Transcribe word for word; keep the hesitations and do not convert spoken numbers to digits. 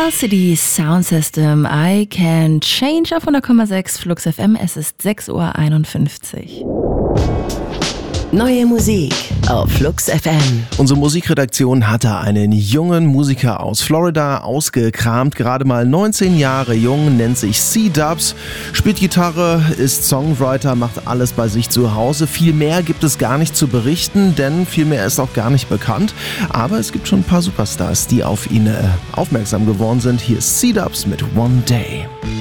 L C D Sound System, I Can Change auf hundert Komma sechs Flux F M. Es ist sechs Uhr einundfünfzig. Neue Musik auf Flux F M. Unsere Musikredaktion hatte einen jungen Musiker aus Florida ausgekramt, gerade mal neunzehn Jahre jung, nennt sich C-Dubs, spielt Gitarre, ist Songwriter, macht alles bei sich zu Hause. Viel mehr gibt es gar nicht zu berichten, denn viel mehr ist auch gar nicht bekannt. Aber es gibt schon ein paar Superstars, die auf ihn äh, aufmerksam geworden sind. Hier ist C-Dubs mit One Day.